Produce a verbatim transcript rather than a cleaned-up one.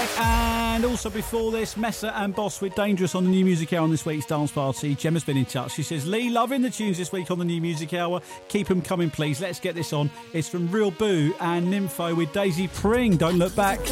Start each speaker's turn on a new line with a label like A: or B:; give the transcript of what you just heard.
A: Beck, and also before this, Messer and Boss with Dangerous on the New Music Hour on this week's Dance Party. Gemma's been in touch. She says, Lee, loving the tunes this week on the New Music Hour. Keep them coming, please. Let's get this on. It's from Real Boo and Nympho with Daisy Pring. Don't look back.